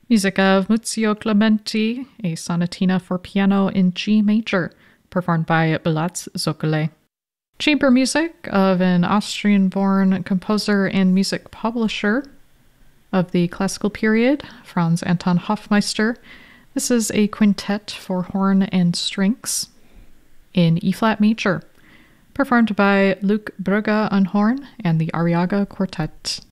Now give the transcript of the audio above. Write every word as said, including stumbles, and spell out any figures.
Music of Muzio Clementi, a sonatina for piano in G major, performed by Bulatz Zoccole. Chamber music of an Austrian-born composer and music publisher of the classical period, Franz Anton Hofmeister. This is a quintet for horn and strings in E-flat major, performed by Luc Brugge on horn and the Arriaga Quartet.